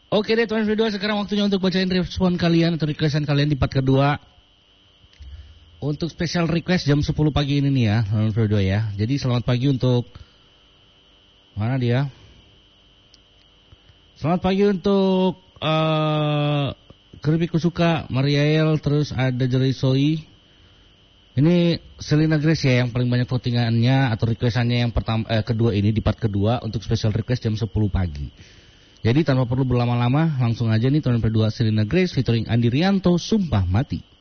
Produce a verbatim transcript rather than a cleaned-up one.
Oke deh teman berdua, sekarang waktunya untuk bacain respon kalian atau requestan kalian di part kedua. Untuk special request jam sepuluh pagi ini nih ya, teman berdua ya. Jadi selamat pagi untuk mana dia? Selamat pagi untuk uh, Keripik Kusuka, Mariael, terus ada Jerisoi. Ini Selena Grace ya yang paling banyak votingannya atau requestannya yang pertama eh, kedua ini di part kedua untuk special request jam sepuluh pagi. Jadi tanpa perlu berlama-lama, langsung aja nih tahun berdua Selena Grace featuring Andi Rianto, Sumpah Mati.